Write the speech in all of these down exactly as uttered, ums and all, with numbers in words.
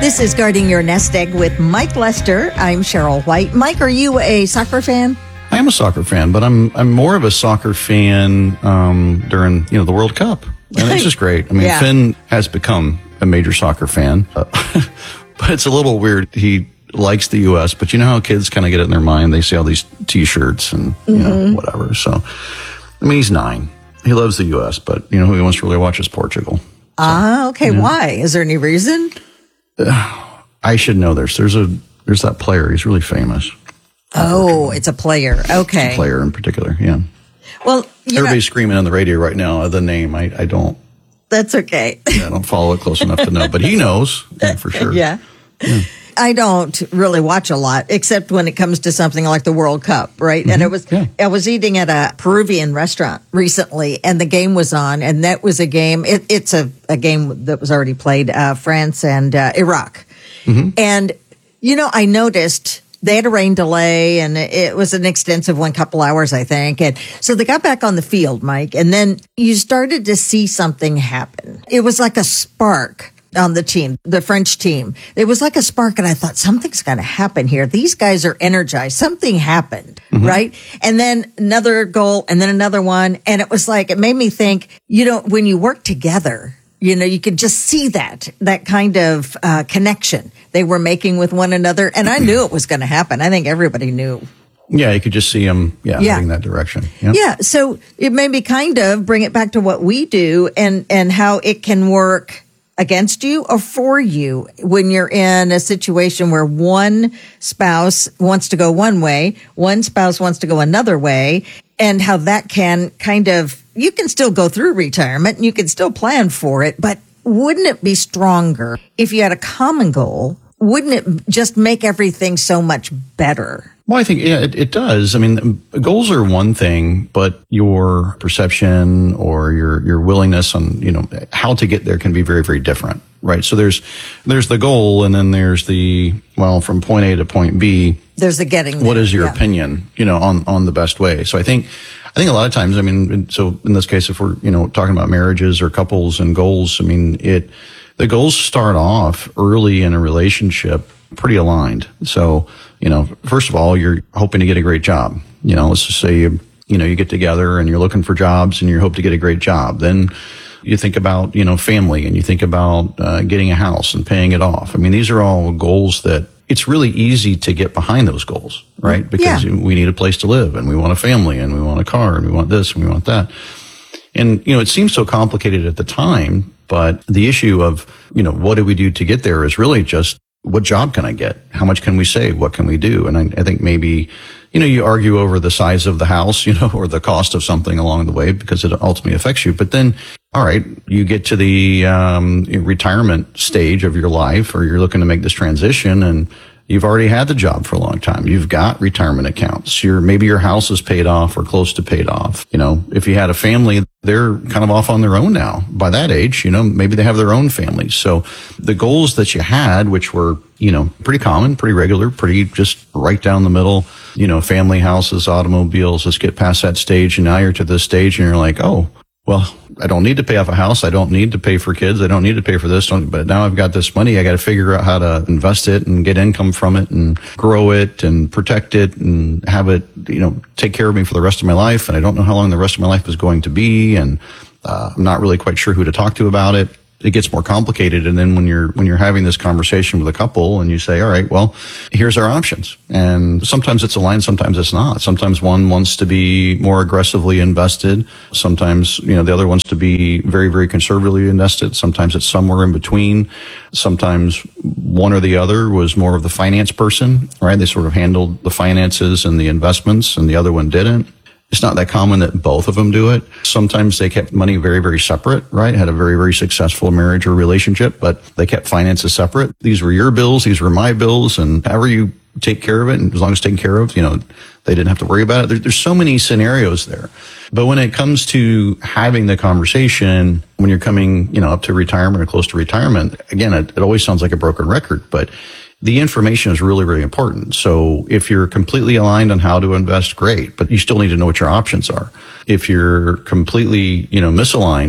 This is Guarding Your Nest Egg with Mike Lester. I'm Cheryl White. Mike, are you a soccer fan? I am a soccer fan, but I'm I'm more of a soccer fan um, during you know the World Cup, and it's just great. I mean, Yeah. Finn has become a major soccer fan, uh, but it's a little weird. He likes the U S, but you know how kids kind of get it in their mind. They see all these T-shirts and you Mm-hmm. know whatever. So, I mean, he's nine. He loves the U S, but you know who he wants to really watch is Portugal. Ah, okay. Why? Is there any reason? I should know this. There's a there's that player. He's really famous. Oh, it's a player. Okay. Player in particular, yeah. Well, you know, Everybody's screaming on the radio right now. The name, I, I don't. that's okay. I don't follow it close enough to know, but he knows yeah, for sure. Yeah. I don't really watch a lot, except when it comes to something like the World Cup, right? And it was, Yeah. I was eating at a Peruvian restaurant recently, and the game was on, and that was a game. It, it's a, a game that was already played, uh, France and uh, Iraq, and you know, I noticed they had a rain delay, and it was an extensive one, couple hours, I think, and so they got back on the field, Mike, and then you started to see something happen. It was like a spark on the team, the French team. It was like a spark, and I thought, something's going to happen here. These guys are energized. Something happened, right? And then another goal, and then another one. And it was like, it made me think, you know, when you work together, you know, you could just see that, that kind of uh, connection they were making with one another. And I knew it was going to happen. I think everybody knew. Yeah, you could just see him, yeah, Yeah. heading that direction. Yeah. Yeah. So it made me kind of bring it back to what we do and, and how it can work against you or for you when you're in a situation where one spouse wants to go one way, one spouse wants to go another way, and how that can kind of, you can still go through retirement and you can still plan for it, but wouldn't it be stronger if you had a common goal? Wouldn't it just make everything so much better? Well, I think, yeah, it, it does. I mean, goals are one thing, but your perception or your, your willingness on, you know, how to get there can be very, very different, right? So there's, there's the goal, and then there's the, well, from point A to point B. There's the getting there. What is your Yeah. opinion, you know, on, on the best way? So I think, I think a lot of times, I mean, so in this case, if we're, you know, talking about marriages or couples and goals, I mean, it, the goals start off early in a relationship pretty aligned. So, you know, first of all, you're hoping to get a great job. You know, let's just say you, you know, you get together and you're looking for jobs and you hope to get a great job. Then you think about, you know, family, and you think about uh, getting a house and paying it off. I mean, these are all goals that it's really easy to get behind those goals, right? Because Yeah. we need a place to live, and we want a family, and we want a car, and we want this, and we want that. And, you know, it seems so complicated at the time, but the issue of, you know, what do we do to get there is really just, what job can I get? How much can we save? What can we do? And I, I think maybe, you know, you argue over the size of the house, you know, or the cost of something along the way because it ultimately affects you. But then, all right, you get to the um, retirement stage of your life, or you're looking to make this transition, and you've already had the job for a long time. You've got retirement accounts. Your, maybe your house is paid off or close to paid off. You know, if you had a family, they're kind of off on their own now. By that age, you know, maybe they have their own families. So the goals that you had, which were, you know, pretty common, pretty regular, pretty just right down the middle, you know, family, houses, automobiles, let's get past that stage. And now you're to this stage and you're like, oh, well, I don't need to pay off a house. I don't need to pay for kids. I don't need to pay for this. But now I've got this money. I got to figure out how to invest it and get income from it and grow it and protect it and have it, you know, take care of me for the rest of my life. And I don't know how long the rest of my life is going to be. And uh, I'm not really quite sure who to talk to about it. It gets more complicated. And then when you're, when you're having this conversation with a couple and you say, all right, well, here's our options. And sometimes it's aligned, sometimes it's not. Sometimes one wants to be more aggressively invested. Sometimes, you know, the other wants to be very, very conservatively invested. Sometimes it's somewhere in between. Sometimes one or the other was more of the finance person, right? They sort of handled the finances and the investments, and the other one didn't. It's not that common that both of them do it. Sometimes they kept money very, very separate, right? Had a very, very successful marriage or relationship, but they kept finances separate. These were your bills, these were my bills, and however you take care of it, and as long as it's taken care of, you know, they didn't have to worry about it. There, there's so many scenarios there. But when it comes to having the conversation, when you're coming, you know, up to retirement or close to retirement, again, it, it always sounds like a broken record, but the information is really, really important. So if you're completely aligned on how to invest, great, but you still need to know what your options are. If you're completely, you know, misaligned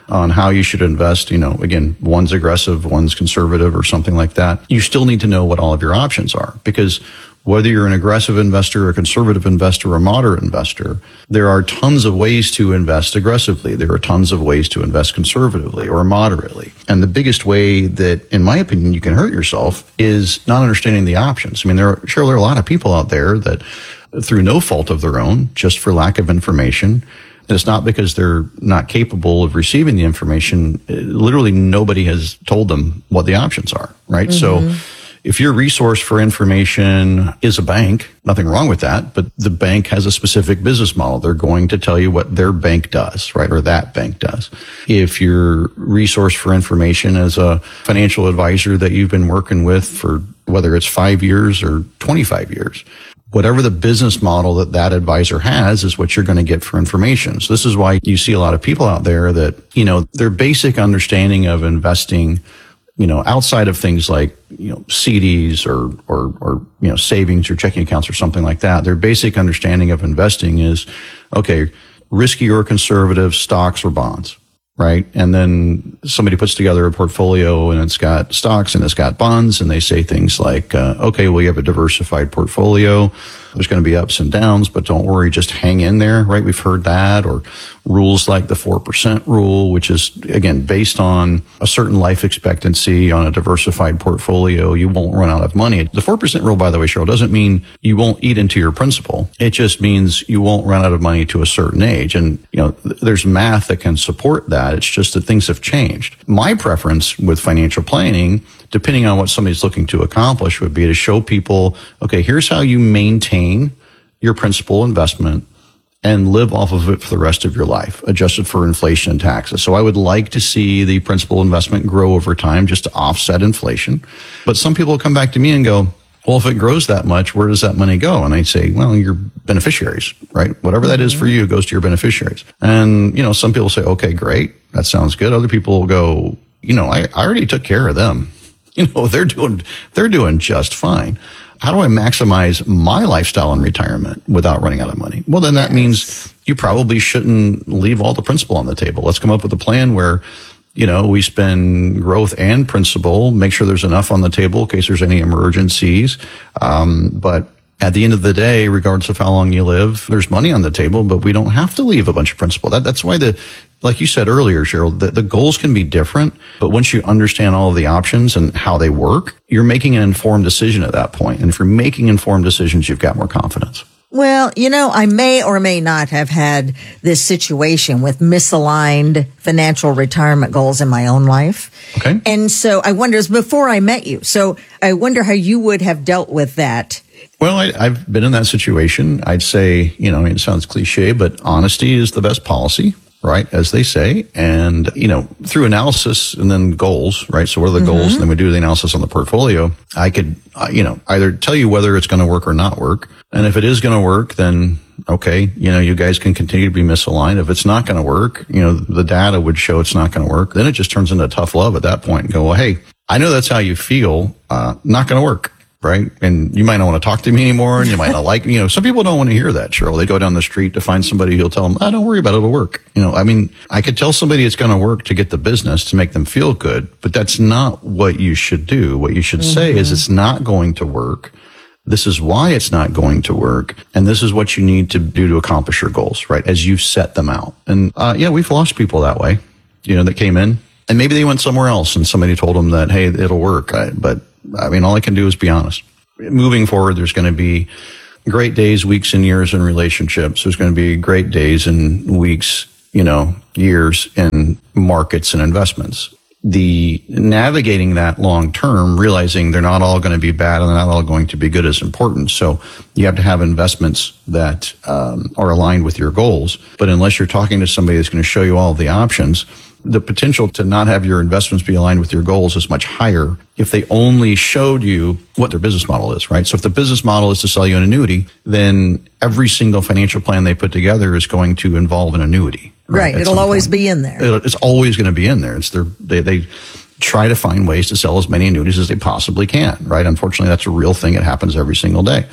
on how you should invest. You know, again, one's aggressive, one's conservative or something like that. You still need to know what all of your options are, because whether you're an aggressive investor, a conservative investor, or a moderate investor, there are tons of ways to invest aggressively. There are tons of ways to invest conservatively or moderately. And the biggest way that, in my opinion, you can hurt yourself is not understanding the options. I mean, there are, sure, there are a lot of people out there that, through no fault of their own, just for lack of information, and it's not because they're not capable of receiving the information. Literally nobody has told them what the options are, right? Mm-hmm. So if your resource for information is a bank, nothing wrong with that, but the bank has a specific business model. They're going to tell you what their bank does, right? Or that bank does. If your resource for information is a financial advisor that you've been working with for whether it's five years or twenty-five years, whatever the business model that that advisor has is what you're going to get for information. So this is why you see a lot of people out there that, you know, their basic understanding of investing, you know, outside of things like, you know, C Ds or, or, or, you know, savings or checking accounts or something like that. Their basic understanding of investing is, okay, risky or conservative stocks or bonds, right? And then somebody puts together a portfolio and it's got stocks and it's got bonds, and they say things like, uh, okay, well, you have a diversified portfolio. There's going to be ups and downs, but don't worry, just hang in there, right? We've heard that. Or rules like the four percent rule, which is, again, based on a certain life expectancy on a diversified portfolio. You won't run out of money. The four percent rule, by the way, Cheryl, doesn't mean you won't eat into your principal. It just means you won't run out of money to a certain age. And, you know, th- there's math that can support that. It's just that things have changed. My preference with financial planning, depending on what somebody's looking to accomplish, would be to show people, okay, here's how you maintain your principal investment and live off of it for the rest of your life, adjusted for inflation and taxes. So I would like to see the principal investment grow over time just to offset inflation. But some people come back to me and go, well, if it grows that much, where does that money go? And I say, well, your beneficiaries, right? Whatever that is for you goes to your beneficiaries. And, you know, some people say, okay, great. That sounds good. Other people will go, you know, I, I already took care of them. You know, they're doing, they're doing just fine. How do I maximize my lifestyle in retirement without running out of money? Well, then that yes. means you probably shouldn't leave all the principal on the table. Let's come up with a plan where, you know, we spend growth and principal, make sure there's enough on the table in case there's any emergencies. Um, but at the end of the day, regardless of how long you live, there's money on the table, but we don't have to leave a bunch of principal. That, that's why the, like you said earlier, Cheryl, the, the goals can be different, but once you understand all of the options and how they work, you're making an informed decision at that point. And if you're making informed decisions, you've got more confidence. Well, you know, I may or may not have had this situation with misaligned financial retirement goals in my own life. Okay. And so I wonder, before I met you, so I wonder how you would have dealt with that. Well, I, I've been in that situation. I'd say, you know, I mean, it sounds cliche, but honesty is the best policy, right? As they say. And, you know, through analysis and then goals, right? So what are the mm-hmm. goals? And then we do the analysis on the portfolio. I could, uh, you know, either tell you whether it's going to work or not work. And if it is going to work, then okay, you know, you guys can continue to be misaligned. If it's not going to work, you know, the data would show it's not going to work. Then it just turns into tough love at that point and go, well, hey, I know that's how you feel. Uh, not going to work. Right. And you might not want to talk to me anymore, and you might not like me. You know, some people don't want to hear that, Cheryl. They go down the street to find somebody who'll tell them, oh, don't worry about it. It'll work. You know, I mean, I could tell somebody it's going to work to get the business to make them feel good, but that's not what you should do. What you should mm-hmm. say is it's not going to work. This is why it's not going to work. And this is what you need to do to accomplish your goals, right? As you set them out. And, uh, yeah, we've lost people that way, you know, that came in and maybe they went somewhere else and somebody told them that, hey, it'll work. I, but I mean, all I can do is be honest. Moving forward, there's going to be great days, weeks, and years in relationships. There's going to be great days and weeks, you know, years in markets and investments. The navigating that long term, realizing they're not all going to be bad and they're not all going to be good is important. So you have to have investments that um, are aligned with your goals. But unless you're talking to somebody that's going to show you all of the options, the potential to not have your investments be aligned with your goals is much higher if they only showed you what their business model is, right? So if the business model is to sell you an annuity, then every single financial plan they put together is going to involve an annuity. Right. right. It'll always point. be in there. It'll, it's always going to be in there. It's their, they, they try to find ways to sell as many annuities as they possibly can, right? Unfortunately, that's a real thing. It happens every single day.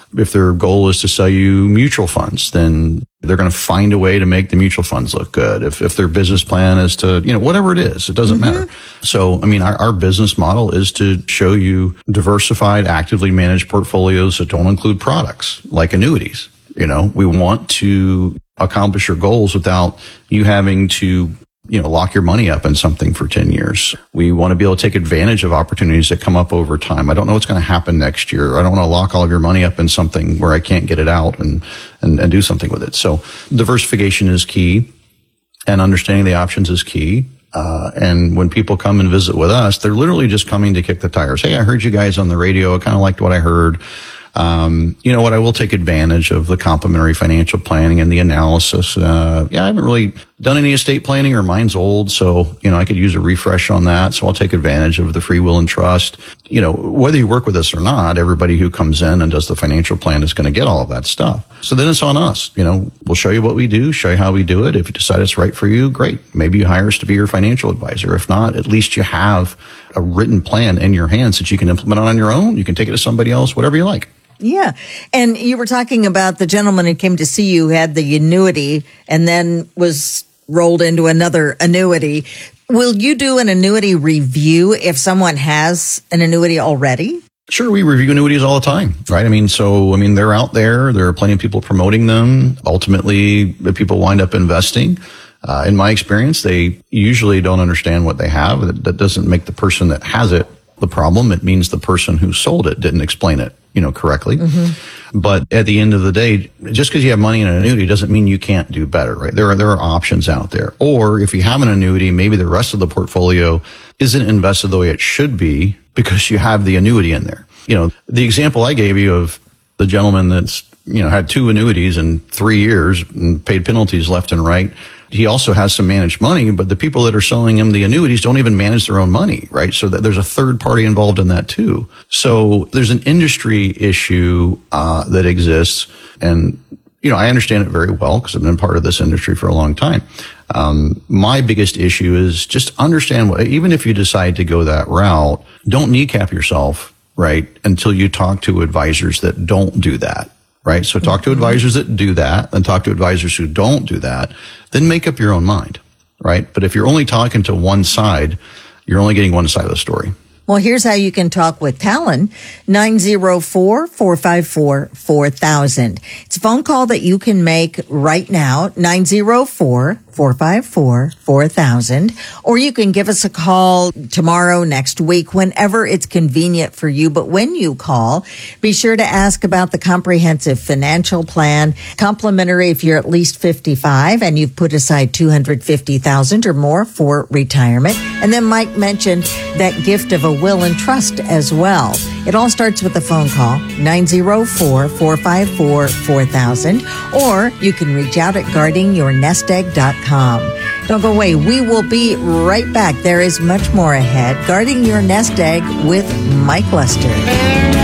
If their goal is to sell you mutual funds, then they're going to find a way to make the mutual funds look good. If if their business plan is to, you know, whatever it is, it doesn't mm-hmm. matter. So, I mean, our, our business model is to show you diversified, actively managed portfolios that don't include products like annuities. You know, we want to accomplish your goals without you having to, you know, lock your money up in something for ten years. We want to be able to take advantage of opportunities that come up over time. I don't know what's going to happen next year. I don't want to lock all of your money up in something where I can't get it out and, and, and do something with it. So diversification is key, and understanding the options is key. Uh, and when people come and visit with us, they're literally just coming to kick the tires. Hey, I heard you guys on the radio. I kind of liked what I heard. Um, you know what? I will take advantage of the complementary financial planning and the analysis. Uh, yeah, I haven't really done any estate planning, or mine's old. So, you know, I could use a refresh on that. So I'll take advantage of the free will and trust. You know, whether you work with us or not, everybody who comes in and does the financial plan is going to get all of that stuff. So then it's on us. You know, we'll show you what we do, show you how we do it. If you decide it's right for you, great. Maybe you hire us to be your financial advisor. If not, at least you have a written plan in your hands that you can implement on your own. You can take it to somebody else, whatever you like. Yeah. And you were talking about the gentleman who came to see you, had the annuity and then was rolled into another annuity. Will you do an annuity review if someone has an annuity already? Sure. We review annuities all the time, right? I mean, so, I mean, they're out there. There are plenty of people promoting them. Ultimately, people wind up investing. Uh, in my experience, they usually don't understand what they have. That, that doesn't make the person that has it the problem. It means the person who sold it didn't explain it, you know, correctly. Mm-hmm. But at the end of the day, just because you have money in an annuity doesn't mean you can't do better, right? There are, there are options out there. Or if you have an annuity, maybe the rest of the portfolio isn't invested the way it should be because you have the annuity in there. You know, the example I gave you of the gentleman that's, you know, had two annuities in three years and paid penalties left and right. He also has some managed money, but the people that are selling him the annuities don't even manage their own money, right? So that there's a third party involved in that too. So there's an industry issue uh that exists, and you know, I understand it very well because I've been part of this industry for a long time. Um my biggest issue is just understand what, even if you decide to go that route, don't kneecap yourself, right, until you talk to advisors that don't do that. Right. So talk to advisors that do that, and talk to advisors who don't do that. Then make up your own mind. Right. But if you're only talking to one side, you're only getting one side of the story. Well, here's how you can talk with Talon, nine oh four, four five four, four thousand. It's a phone call that you can make right now, nine oh four, four five four, four thousand. Or you can give us a call tomorrow, next week, whenever it's convenient for you. But when you call, be sure to ask about the comprehensive financial plan, complimentary if you're at least fifty-five and you've put aside two hundred fifty thousand dollars or more for retirement. And then Mike mentioned that gift of a will and trust as well. It all starts with a phone call, nine oh four, four five four, four thousand, or you can reach out at guarding your nest egg dot com. Don't go away. We will be right back. There is much more ahead. Guarding Your Nest Egg with Mike Lester.